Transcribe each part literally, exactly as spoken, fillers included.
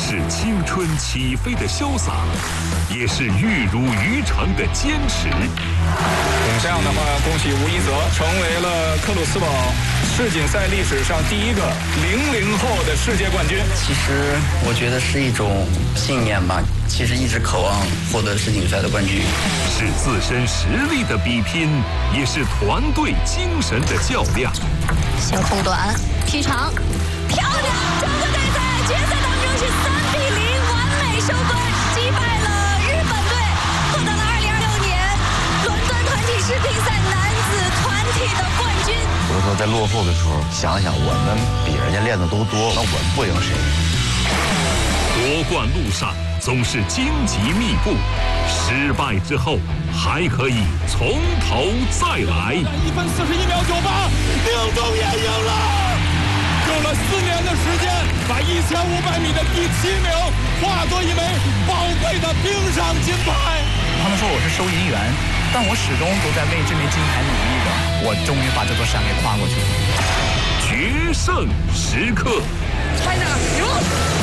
是青春起飞的潇洒，也是玉如渔场的坚持。 这样的话，恭喜吴一泽成为了克鲁斯堡世锦赛历史上第一个零零后的世界冠军。 其实我觉得是一种信念吧，其实一直渴望获得世锦赛的冠军。 是自身实力的比拼，也是团队精神的较量。 先空短，踢长，漂亮！中国队在决赛当中是三比零完美收官，击败了日本队，获得了二零二六年伦敦团体世乒赛男子团体的冠军。 有的时候在落后的时候，想想我们比人家练的都多，那我们不赢谁？ 夺冠路上总是荆棘密布，失败之后还可以从头再来。 一分四十一秒九八，宁东也赢了，用了四年的时间，把一千五百米的第七名化作一枚宝贵的冰上金牌。 他们说我是收银员，但我始终都在为这枚金牌努力着。我终于把这座山给跨过去了。 决胜时刻， 拍下油。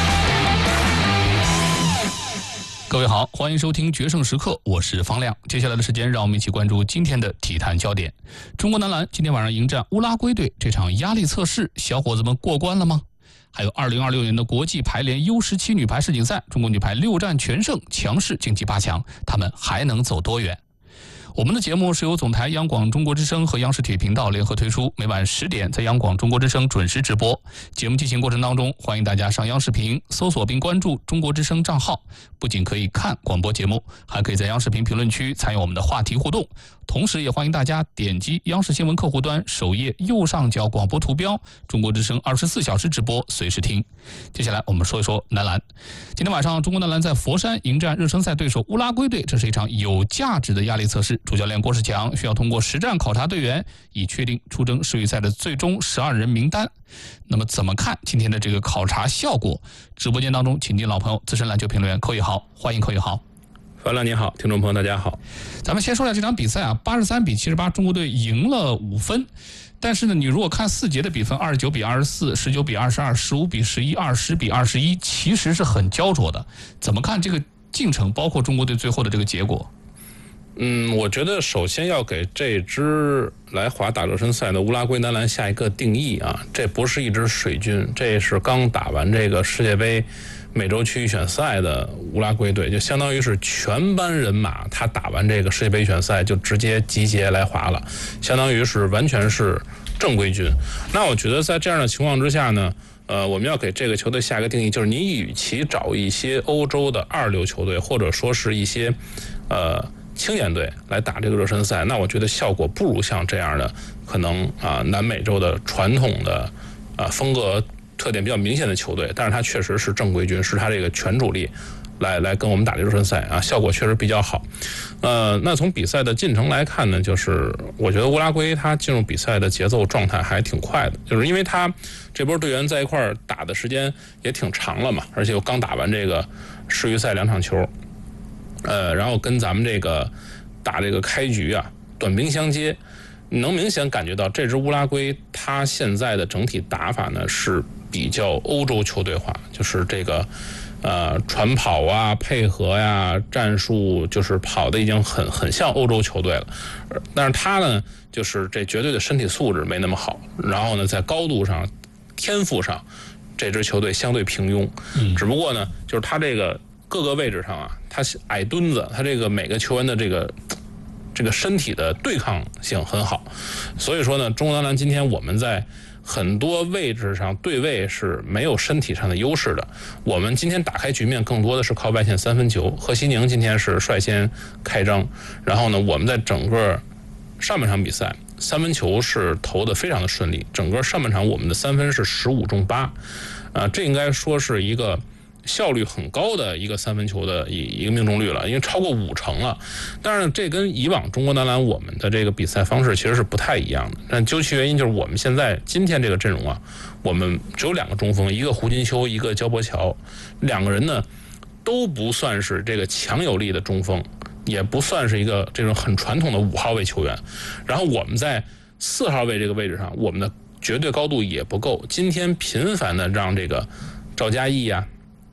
各位好，欢迎收听决胜时刻，我是方亮。接下来的时间，让我们一起关注今天的体坛焦点。中国男篮今天晚上迎战乌拉圭队，这场压力测试，小伙子们过关了吗？还有二零二六年的国际排联 U 十七 女排世锦赛，中国女排六战全胜，强势晋级八强，他们还能走多远？我们的节目是由总台央广中国之声和央视体育频道联合推出，每晚十点在央广中国之声准时直播。节目进行过程当中，欢迎大家上央视频搜索并关注中国之声账号，不仅可以看广播节目，还可以在央视频评论区参与我们的话题互动。同时也欢迎大家点击央视新闻客户端首页右上角广播图标，中国之声二十四小时直播，随时听。接下来我们说一说男篮。今天晚上中国男篮在佛山迎战热身赛对手乌拉圭队，这是一场有价值的压力测试。主教练郭士强需要通过实战考察队员，以确定出征世预赛的最终十二人名单。那么怎么看今天的这个考察效果？直播间当中请进老朋友资深篮球评论员寇宇豪，欢迎寇宇豪。 范亮你好，听众朋友大家好。 咱们先说一下这场比赛啊，八十三比七十八，中国队赢了五分。但是呢，你如果看四节的比分，二十九比二十四，十九比二十二，十五比十一，二十比二十一，其实是很焦灼的。怎么看这个进程，包括中国队最后的这个结果？ 嗯，我觉得首先要给这支来华打热身赛的乌拉圭男篮下一个定义啊，这不是一支水军，这是刚打完这个世界杯美洲区预选赛的乌拉圭队，就相当于是全班人马，他打完这个世界杯预选赛就直接集结来华了，相当于是完全是正规军。那我觉得在这样的情况之下呢，呃，我们要给这个球队下一个定义，就是你与其找一些欧洲的二流球队，或者说是一些呃青年队来打这个热身赛，那我觉得效果不如像这样的可能啊南美洲的传统的啊风格特点比较明显的球队，但是他确实是正规军，是他这个全主力来来跟我们打这个热身赛啊，效果确实比较好。呃，那从比赛的进程来看呢，就是我觉得乌拉圭他进入比赛的节奏状态还挺快的，就是因为他这波队员在一块儿打的时间也挺长了嘛，而且又刚打完这个世预赛两场球。呃，然后跟咱们这个打这个开局啊，短兵相接，你能明显感觉到这支乌拉圭它现在的整体打法呢是比较欧洲球队化，就是这个呃传跑啊、配合呀、战术，就是跑的已经很很像欧洲球队了。但是他呢，就是这绝对的身体素质没那么好，然后呢，在高度上、天赋上，这支球队相对平庸。嗯，只不过呢，就是他这个各个位置上啊，他矮墩子，他这个每个球员的这个这个身体的对抗性很好，所以说呢，中国男篮今天我们在很多位置上对位是没有身体上的优势的。我们今天打开局面更多的是靠外线三分球，何西宁今天是率先开张，然后呢，我们在整个上半场比赛三分球是投的非常的顺利，整个上半场我们的三分是十五中八，呃，这应该说是一个效率很高的一个三分球的一个命中率了，因为超过五成了。但是这跟以往中国男篮我们的这个比赛方式其实是不太一样的。但究其原因就是我们现在今天这个阵容啊，我们只有两个中锋，一个胡金秋，一个焦博乔，两个人呢都不算是这个强有力的中锋，也不算是一个这种很传统的五号位球员。然后我们在四号位这个位置上，我们的绝对高度也不够。今天频繁的让这个赵嘉译啊、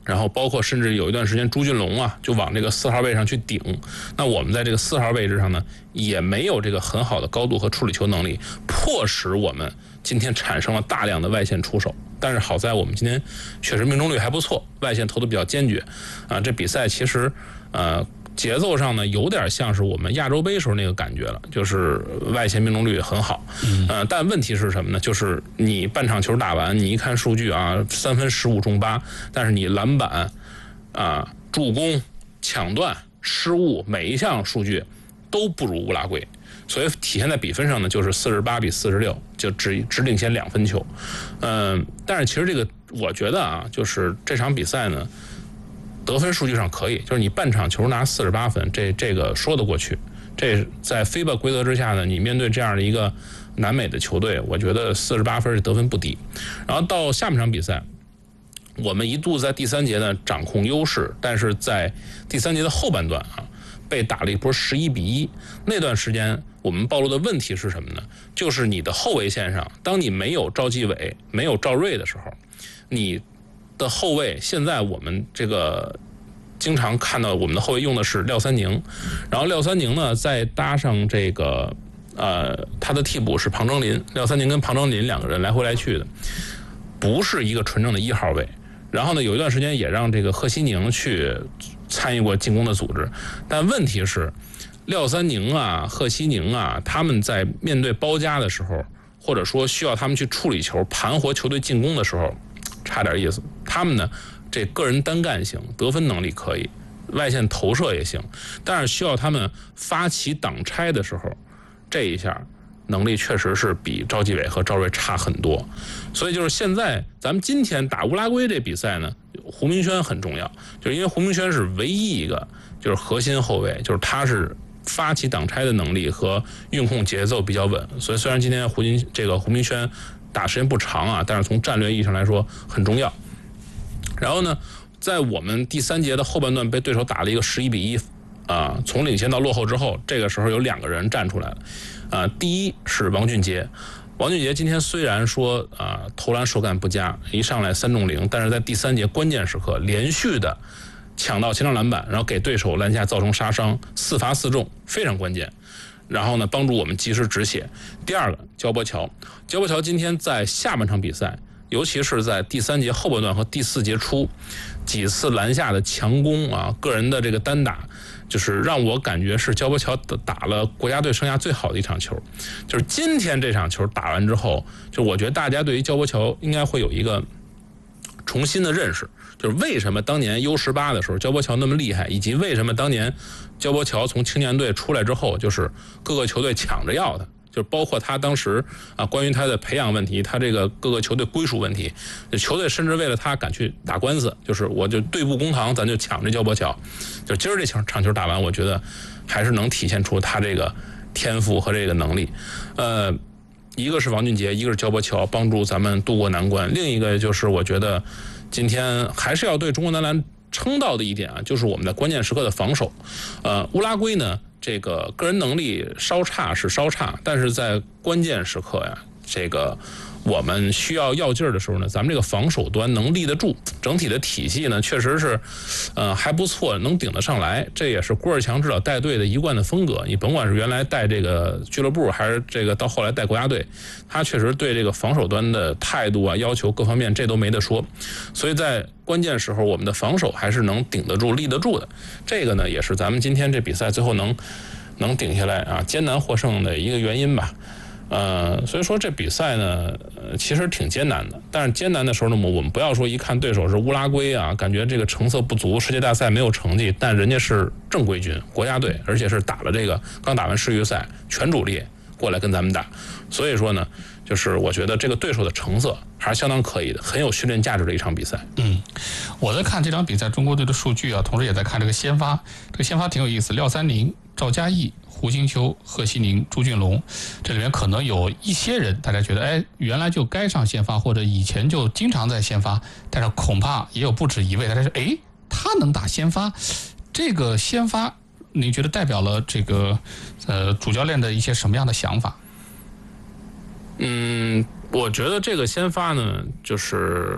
然后包括甚至有一段时间朱俊龙啊就往这个四号位上去顶，那我们在这个四号位置上呢也没有这个很好的高度和处理球能力，迫使我们今天产生了大量的外线出手。但是好在我们今天确实命中率还不错，外线投的比较坚决啊。这比赛其实呃节奏上呢有点像是我们亚洲杯时候那个感觉了，就是外线命中率很好，呃，但问题是什么呢？就是你半场球打完，你一看数据啊，三分十五中八，但是你篮板啊、助攻、抢断、失误每一项数据都不如乌拉圭，所以体现在比分上呢，就是四十八比四十六，就只只领先两分球。嗯、呃，但是其实这个我觉得啊，就是这场比赛呢。得分数据上可以，就是你半场球拿四十八分，这这个说得过去。这在 F I B A 规则之下呢，你面对这样的一个南美的球队，我觉得四十八分得分不低。然后到下半场比赛，我们一度在第三节呢掌控优势，但是在第三节的后半段啊，被打了一波十一比一。那段时间我们暴露的问题是什么呢？就是你的后卫线上，当你没有赵继伟、没有赵睿的时候，你的后卫现在我们这个经常看到我们的后卫用的是廖三宁，然后廖三宁呢再搭上这个呃他的替补是庞征林，廖三宁跟庞征林两个人来回来去的，不是一个纯正的一号位。然后呢有一段时间也让这个贺西宁去参与过进攻的组织，但问题是廖三宁啊、贺西宁啊，他们在面对包夹的时候，或者说需要他们去处理球、盘活球队进攻的时候。差点意思，他们呢，这个人单干型，得分能力可以，外线投射也行，但是需要他们发起挡拆的时候，这一下能力确实是比赵继伟和赵睿差很多。所以就是现在咱们今天打乌拉圭这比赛呢，胡明轩很重要，就是因为胡明轩是唯一一个就是核心后卫，就是他是发起挡拆的能力和运控节奏比较稳。所以虽然今天胡金这个胡明轩打时间不长啊，但是从战略意义上来说很重要。然后呢，在我们第三节的后半段被对手打了一个十一比一，啊，从领先到落后之后，这个时候有两个人站出来了，啊，第一是王俊杰。王俊杰今天虽然说啊投篮手感不佳，一上来三中零，但是在第三节关键时刻连续的抢到前场篮板，然后给对手篮下造成杀伤，四罚四中，非常关键。然后呢，帮助我们及时止血。第二个，焦波乔，焦波乔今天在下半场比赛，尤其是在第三节后半段和第四节初几次篮下的强攻啊，个人的这个单打，就是让我感觉是焦波乔打了国家队生涯最好的一场球。就是今天这场球打完之后，就我觉得大家对于焦波乔应该会有一个重新的认识，就是为什么当年 U 十八 的时候焦波乔那么厉害，以及为什么当年焦波乔从青年队出来之后，就是各个球队抢着要他，就是包括他当时啊，关于他的培养问题，他这个各个球队归属问题，球队甚至为了他敢去打官司，就是我就对簿公堂，咱就抢这焦波乔。就今儿这场场球打完，我觉得还是能体现出他这个天赋和这个能力。呃，一个是王俊杰，一个是焦波乔，帮助咱们渡过难关。另一个就是我觉得今天还是要对中国男篮称道的一点啊，就是我们在关键时刻的防守。呃，乌拉圭呢，这个个人能力稍差是稍差，但是在关键时刻呀，这个我们需要要劲儿的时候呢，咱们这个防守端能立得住，整体的体系呢确实是，呃还不错，能顶得上来。这也是郭士强指导带队的一贯的风格。你甭管是原来带这个俱乐部，还是这个到后来带国家队，他确实对这个防守端的态度啊、要求各方面这都没得说。所以在关键时候，我们的防守还是能顶得住、立得住的。这个呢，也是咱们今天这比赛最后能能顶下来啊，艰难获胜的一个原因吧。呃，所以说这比赛呢，呃，其实挺艰难的。但是艰难的时候呢，我们不要说一看对手是乌拉圭啊，感觉这个成色不足，世界大赛没有成绩，但人家是正规军国家队，而且是打了这个刚打完世预赛，全主力过来跟咱们打。所以说呢，就是我觉得这个对手的成色还是相当可以的，很有训练价值的一场比赛。 嗯，我在看这场比赛中国队的数据啊，同时也在看这个先发，这个先发挺有意思，廖三宁、赵嘉译、胡金秋、贺西宁、朱俊龙，这里面可能有一些人大家觉得哎原来就该上先发，或者以前就经常在先发，但是恐怕也有不止一位大家说哎他能打先发，这个先发你觉得代表了这个呃主教练的一些什么样的想法？ 嗯，我觉得这个先发呢，就是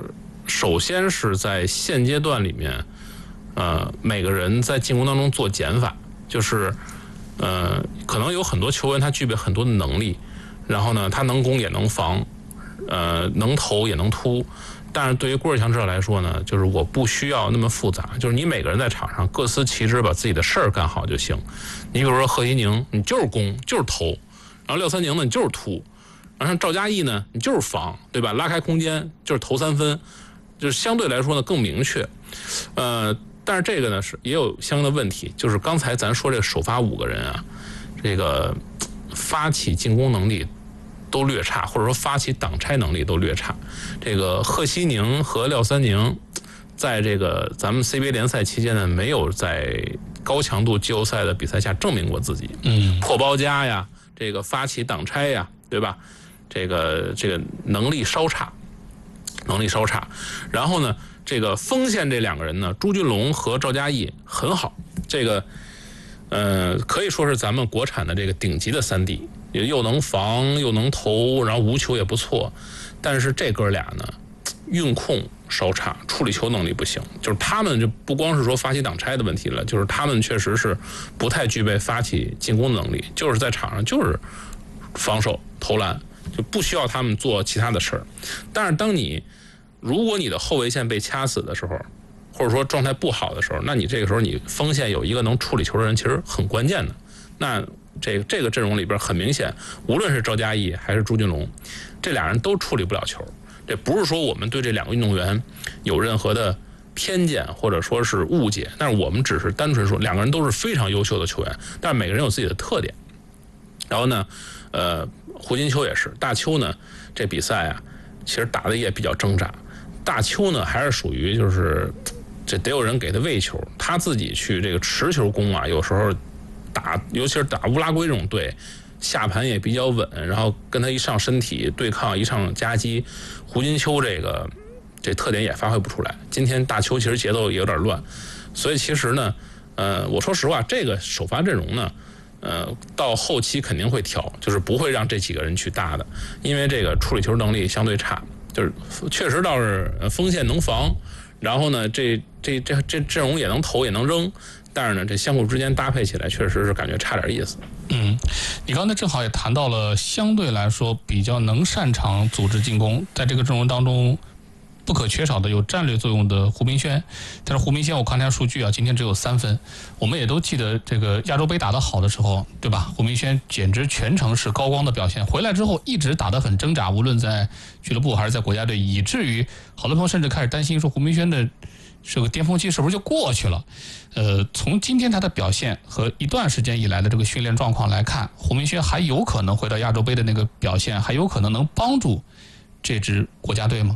首先是在现阶段里面，呃，每个人在进攻当中做减法，就是呃，可能有很多球员他具备很多的能力，然后呢，他能攻也能防，呃，能投也能突。但是对于郭士强指导来说呢，就是我不需要那么复杂，就是你每个人在场上各司其职，把自己的事儿干好就行。你比如说贺西宁，你就是攻，就是投；然后廖三宁呢，你就是突；然后像赵嘉译呢，你就是防，对吧？拉开空间就是投三分，就是相对来说呢更明确。呃，但是这个呢是也有相应的问题，就是刚才咱说这个首发五个人啊，这个发起进攻能力都略差，或者说发起挡拆能力都略差。这个贺西宁和廖三宁在这个咱们 C B A 联赛期间呢，没有在高强度季后赛的比赛下证明过自己。嗯，破包夹呀，这个发起挡拆呀，对吧？这个这个能力稍差，能力稍差。然后呢，这个锋线这两个人呢，朱俊龙和赵嘉译很好，这个呃可以说是咱们国产的这个顶级的三 D。也又能防又能投，然后无球也不错，但是这哥俩呢，运控稍差，处理球能力不行。就是他们就不光是说发起挡拆的问题了，就是他们确实是不太具备发起进攻的能力，就是在场上就是防守投篮，就不需要他们做其他的事儿。但是当你如果你的后卫线被掐死的时候，或者说状态不好的时候，那你这个时候你锋线有一个能处理球的人，其实很关键的。那这个这个阵容里边很明显，无论是赵嘉译还是朱俊龙，这俩人都处理不了球。这不是说我们对这两个运动员有任何的偏见或者说是误解，但是我们只是单纯说两个人都是非常优秀的球员，但是每个人有自己的特点。然后呢，呃，胡金秋也是，大邱呢这比赛啊，其实打的也比较挣扎。大邱呢还是属于就是这得有人给他喂球，他自己去这个持球攻啊，有时候。打，尤其是打乌拉圭这种队，下盘也比较稳，然后跟他一上身体对抗，一上夹击，胡金秋这个这特点也发挥不出来。今天大邱其实节奏也有点乱，所以其实呢，呃，我说实话，这个首发阵容呢，呃，到后期肯定会调，就是不会让这几个人去搭的，因为这个处理球能力相对差，就是确实倒是锋线能防，然后呢，这这这这阵容也能投也能扔。但是呢，这相互之间搭配起来，确实是感觉差点意思。 嗯，你刚才正好也谈到了相对来说比较能擅长组织进攻，在这个阵容当中不可缺少的有战略作用的胡明轩。但是胡明轩我看他数据啊，今天只有三分。我们也都记得这个亚洲杯打得好的时候，对吧？胡明轩简直全程是高光的表现，回来之后一直打得很挣扎，无论在俱乐部还是在国家队，以至于好多朋友甚至开始担心说胡明轩的这个巅峰期是不是就过去了？呃，从今天他的表现和一段时间以来的这个训练状况来看，胡明轩还有可能回到亚洲杯的那个表现，还有可能能帮助这支国家队吗？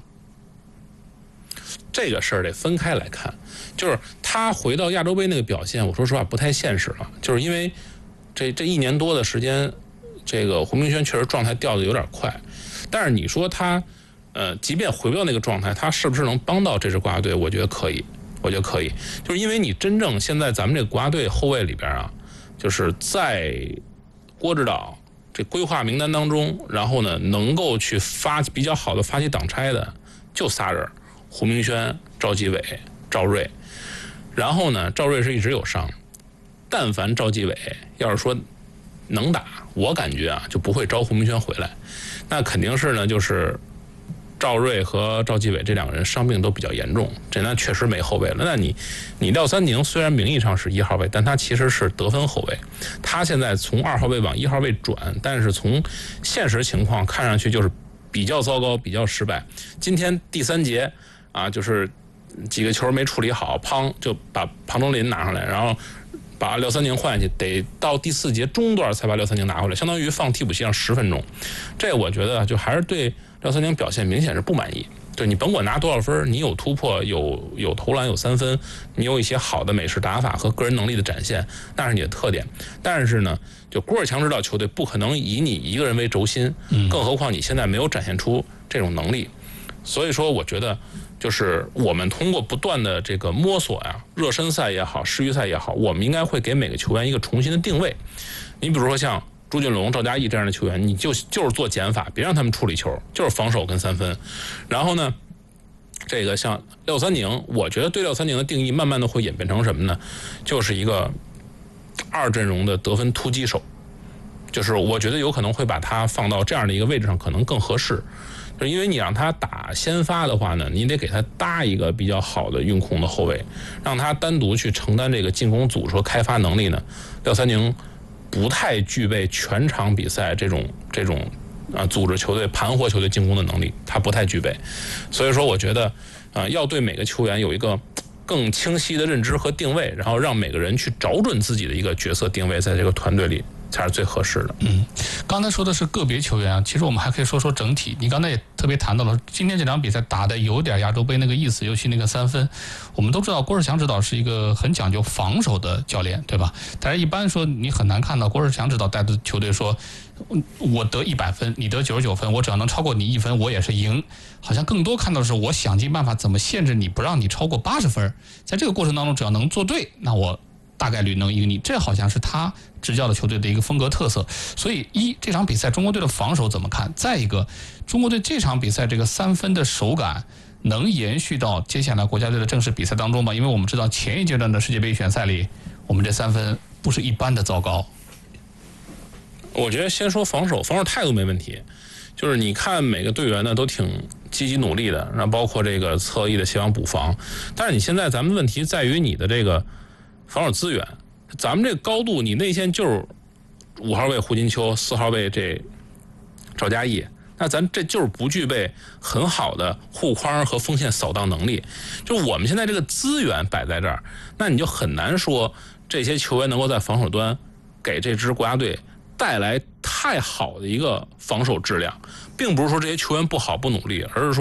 这个事儿得分开来看，就是他回到亚洲杯那个表现，我说实话不太现实了，就是因为这这一年多的时间，这个胡明轩确实状态掉的有点快，但是你说他。呃，即便回不到那个状态，他是不是能帮到这支国家队？我觉得可以，我觉得可以，就是因为你真正现在咱们这个国家队后卫里边啊，就是在郭指导这规划名单当中，然后呢，能够去发比较好的发起挡拆的就仨人：胡明轩、赵继伟、赵睿。然后呢，赵睿是一直有伤，但凡赵继伟要是说能打，我感觉啊就不会招胡明轩回来，那肯定是呢就是。赵睿和赵继伟这两个人伤病都比较严重，这那确实没后卫了。那你，你廖三宁虽然名义上是一号位，但他其实是得分后卫，他现在从二号位往一号位转，但是从现实情况看上去就是比较糟糕，比较失败。今天第三节啊，就是几个球没处理好，砰就把庞中林拿上来，然后把廖三宁换下去，得到第四节中段才把廖三宁拿回来，相当于放替补席上十分钟。这我觉得就还是对廖三宁表现明显是不满意。对，你甭管拿多少分，你有突破，有有投篮，有三分，你有一些好的美式打法和个人能力的展现，那是你的特点。但是呢，就郭士强指导球队不可能以你一个人为轴心，更何况你现在没有展现出这种能力。所以说，我觉得就是我们通过不断的这个摸索呀，热身赛也好，世预赛也好，我们应该会给每个球员一个重新的定位。你比如说像朱俊龙、赵嘉译这样的球员，你就就是做减法，别让他们处理球，就是防守跟三分。然后呢， 这个像廖三宁，我觉得对廖三宁的定义慢慢的会演变成什么呢？就是一个二阵容的得分突击手，就是我觉得有可能会把他放到这样的一个位置上，可能更合适。就是因为你让他打先发的话呢，你得给他搭一个比较好的运控的后卫，让他单独去承担这个进攻组织和开发能力呢。廖三宁不太具备全场比赛这种这种啊组织球队、盘活球队进攻的能力，他不太具备。所以说，我觉得啊，要对每个球员有一个更清晰的认知和定位，然后让每个人去找准自己的一个角色定位，在这个团队里才是最合适的。 嗯，刚才说的是个别球员啊，其实我们还可以说说整体。你刚才也特别谈到了，今天这场比赛打的有点亚洲杯那个意思，尤其那个三分。我们都知道郭士强指导是一个很讲究防守的教练，对吧？但是一般说你很难看到郭士强指导带的球队说，我得一百分，你得九十九分，我只要能超过你一分，我也是赢。好像更多看到的是我想尽办法怎么限制你，不让你超过八十分。在这个过程当中，只要能做对，那我大概率能赢你，这好像是他执教的球队的一个风格特色。所以一这场比赛中国队的防守怎么看？再一个，中国队这场比赛这个三分的手感能延续到接下来国家队的正式比赛当中吗？因为我们知道前一阶段的世界杯选赛里，我们这三分不是一般的糟糕。 我觉得先说防守，防守态度没问题，就是你看每个队员呢都挺积极努力的，那包括这个侧翼的协防补防。但是你现在咱们问题在于你的这个防守资源，咱们这个高度，你内线就是五号位胡金秋，四号位这赵嘉译，那咱这就是不具备很好的护框和锋线扫荡能力。就我们现在这个资源摆在这儿，那你就很难说这些球员能够在防守端给这支国家队带来太好的一个防守质量，并不是说这些球员不好不努力，而是说